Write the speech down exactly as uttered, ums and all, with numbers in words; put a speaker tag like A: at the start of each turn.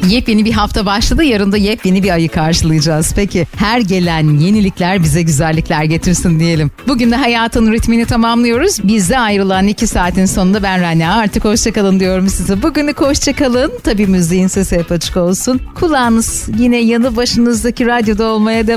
A: Yepyeni bir hafta başladı. Yarın da yepyeni bir ayı karşılayacağız. Peki her gelen yenilikler bize güzellikler getirsin diyelim. Bugün de hayatın ritmini tamamlıyoruz. Bizde ayrılan iki saatin sonunda ben Rana. Artık hoşçakalın diyorum size. Bugünlük hoşçakalın. Tabii müziğin sesi hep açık olsun. Kulağınız yine yanı başınızdaki radyoda olmaya devam.